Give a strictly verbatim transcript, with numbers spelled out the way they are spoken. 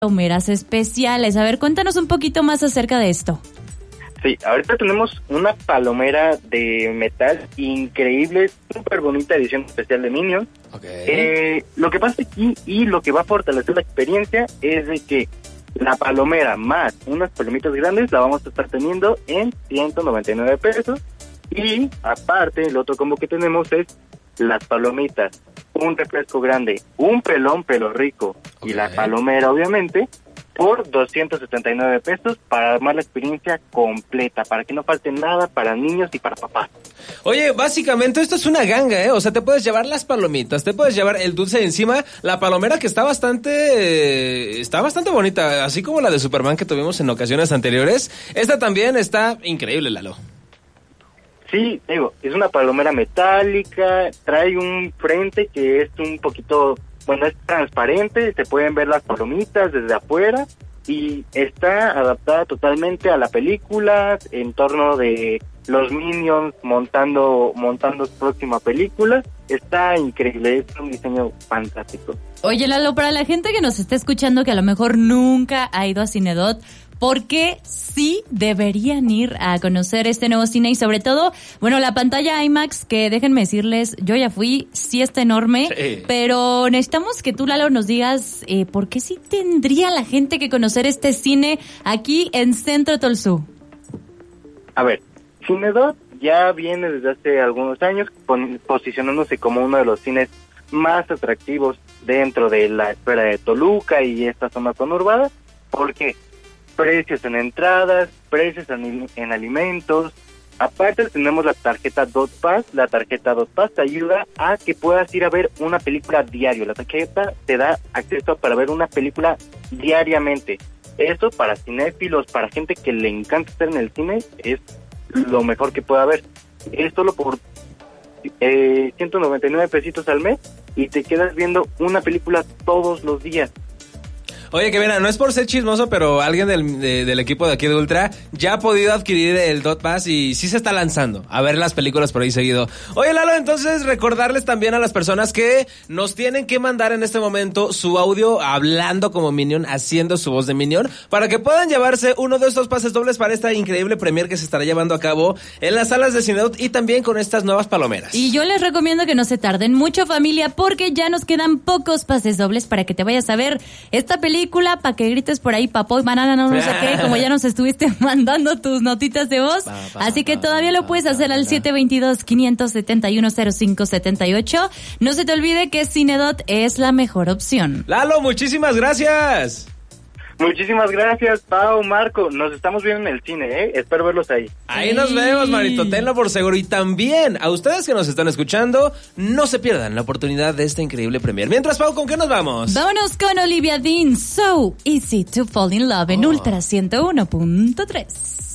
palomeras especiales. A ver, cuéntanos un poquito más acerca de esto. Sí, ahorita tenemos una palomera de metal increíble, súper bonita edición especial de Minions. Okay. Eh, lo que pasa aquí y lo que va a fortalecer la experiencia es de que la palomera más unas palomitas grandes la vamos a estar teniendo en ciento noventa y nueve pesos. Y aparte, el otro combo que tenemos es las palomitas, un refresco grande, un pelón pelo rico Okay. y la palomera obviamente por doscientos setenta y nueve pesos para armar la experiencia completa, para que no falte nada para niños y para papás. Oye, básicamente esto es una ganga, ¿eh? O sea, te puedes llevar las palomitas, te puedes llevar el dulce de encima, la palomera que está bastante, eh, está bastante bonita, así como la de Superman que tuvimos en ocasiones anteriores. Esta también está increíble, Lalo. Sí, digo, es una palomera metálica, trae un frente que es un poquito, bueno, es transparente, se pueden ver las palomitas desde afuera y está adaptada totalmente a la película, en torno de los Minions montando montando su próxima película. Está increíble, es un diseño fantástico. Oye, Lalo, para la gente que nos está escuchando que a lo mejor nunca ha ido a Cinedot, ¿por qué sí deberían ir a conocer este nuevo cine? Y sobre todo, bueno, la pantalla IMAX, que déjenme decirles, yo ya fui, sí está enorme, sí. Pero necesitamos que tú, Lalo, nos digas eh, por qué sí tendría la gente que conocer este cine aquí en Centro Tolsú. A ver, Cinedot ya viene desde hace algunos años pon- posicionándose como uno de los cines más atractivos dentro de la esfera de Toluca y esta zona conurbada. ¿Por qué? Precios en entradas, precios en, en alimentos. Aparte tenemos la tarjeta Dot Pass. La tarjeta Dot Pass te ayuda a que puedas ir a ver una película diario. La tarjeta te da acceso para ver una película diariamente. Eso para cinéfilos, para gente que le encanta estar en el cine, es lo mejor que puede haber. Es solo por eh, ciento noventa y nueve pesitos al mes y te quedas viendo una película todos los días. Oye, que mira, no es por ser chismoso, pero alguien del, de, del equipo de aquí de Ultra ya ha podido adquirir el Dot Pass y sí se está lanzando a ver las películas por ahí seguido. Oye, Lalo, entonces recordarles también a las personas que nos tienen que mandar en este momento su audio hablando como Minion, haciendo su voz de Minion, para que puedan llevarse uno de estos pases dobles para esta increíble premier que se estará llevando a cabo en las salas de Cinedot y también con estas nuevas palomeras. Y yo les recomiendo que no se tarden mucho, familia, porque ya nos quedan pocos pases dobles para que te vayas a ver esta película. Para que grites por ahí papá y banana, no, no sé qué, como ya nos estuviste mandando tus notitas de voz. Pa, pa, Así que todavía lo puedes hacer al siete dos dos, cinco siete uno, cero cinco siete ocho. No se te olvide que Cinedot es la mejor opción. Lalo, muchísimas gracias. Muchísimas gracias, Pau, Marco. Nos estamos viendo en el cine, ¿eh? Espero verlos ahí. Ahí nos vemos, Marito. Tenlo por seguro. Y también, a ustedes que nos están escuchando, no se pierdan la oportunidad de esta increíble premier. Mientras, Pau, ¿con qué nos vamos? Vámonos con Olivia Dean. So Easy to Fall in Love en oh. Ultra ciento uno punto tres.